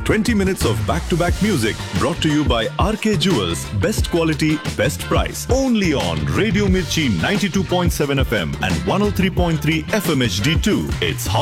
20 minutes of back-to-back music brought to you by RK Jewels. Best quality, best price. Only on Radio Mirchi 92.7 FM and 103.3 FM HD2. It's hot.